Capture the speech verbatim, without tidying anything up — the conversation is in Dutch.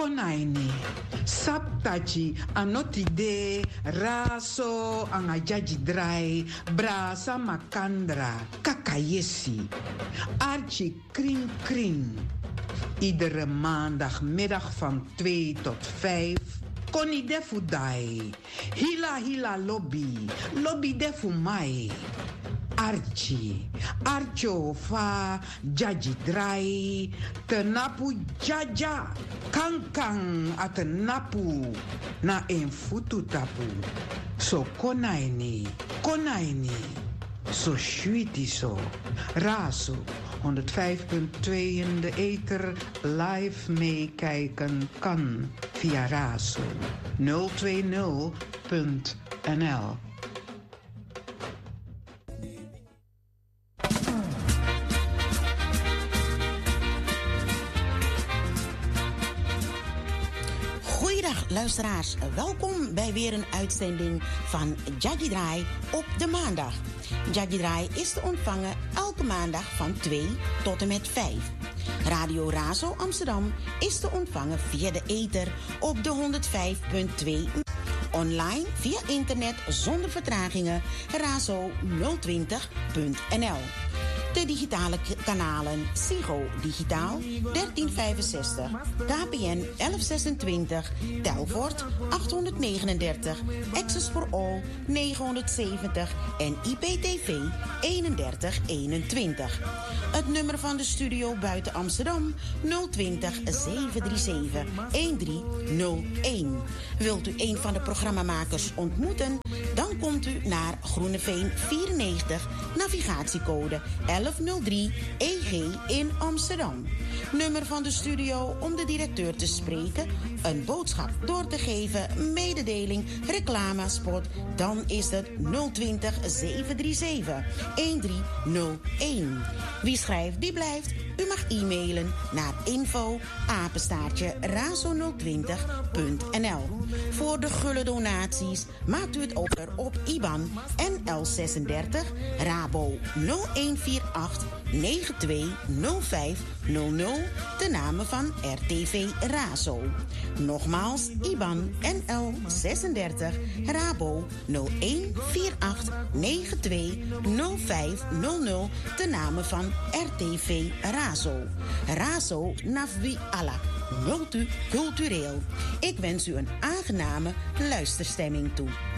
konaini. Saptachi anotide raso angajaji drai brasa makandra kakayesi. Archie kring kring. Iedere maandagmiddag van twee tot vijf. Koni defu dai. Hila hila lobby. Lobby defu mai. Archie. Archo fa jaji drai. Tenapu jaja. Kankang atenapu. Na een futu tapu. So konaini. Konaini. So sweetie so. Raso. honderdvijf komma twee in de ether live meekijken kan via Raso nul twee nul punt n l. Goeiedag luisteraars, welkom bij weer een uitzending van Jaggi Draai op de maandag. Jaggi Draai is te ontvangen elke maandag van twee tot en met vijf. Radio Razo Amsterdam is te ontvangen via de ether op de honderdvijf komma twee. Online via internet zonder vertragingen razo nul twintig punt n l. De digitale k- kanalen Sigo Digitaal dertien vijfenzestig, K P N elf zesentwintig, Telfort achthonderdnegenendertig, Access for All negenhonderdzeventig en I P T V eenendertig eenentwintig. Het nummer van de studio buiten Amsterdam nul twintig zevenhonderdzevenendertig dertien nul een. Wilt u een van de programmamakers ontmoeten? Dan komt u naar Groeneveen vierennegentig, navigatiecode elf nul drie E G in Amsterdam. Nummer van de studio om de directeur te spreken, een boodschap door te geven, mededeling, reclamespot, dan is het nul twintig zevenhonderdzevenendertig dertien nul een. Wie schrijft, die blijft. U mag e-mailen naar info apenstaartje razo nul twintig punt n l. Voor de gulle donaties maakt u het over op I B A N N L zesendertig Rabo nul een vier acht negen twee nul vijf nul nul ten name van R T V Razo. Nogmaals I B A N N L zesendertig Rabo nul een vier acht negen twee nul vijf nul nul ten name van R T V Razo. Razo Nafwi Alak. Multicultureel. Ik wens u een aangename luisterstemming toe.